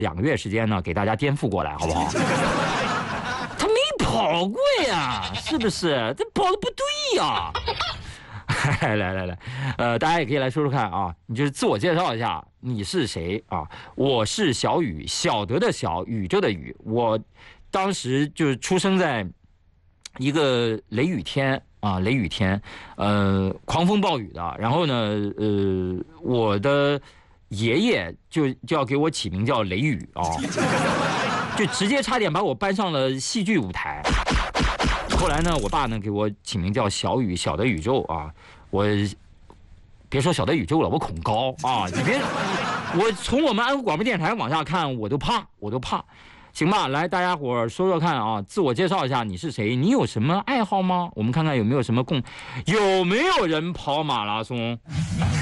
2个月时间呢，给大家颠覆过来，好不好？他没跑过呀，是不是？这跑的不对呀。来，大家也可以来说说看啊，你就是自我介绍一下，你是谁啊？我是小雨，晓得的晓，宇宙的宇。我当时就是出生在一个雷雨天啊，雷雨天，狂风暴雨的。然后呢，我的爷爷就要给我起名叫雷雨啊，就直接差点把我搬上了戏剧舞台。后来呢，我爸呢给我起名叫小雨，小的宇宙啊。我别说小的宇宙了，我恐高啊！你别，我从我们安徽广播电台往下看，我都怕。行吧，来，大家伙说说看啊，自我介绍一下，你是谁？你有什么爱好吗？我们看看有没有什么有没有人跑马拉松？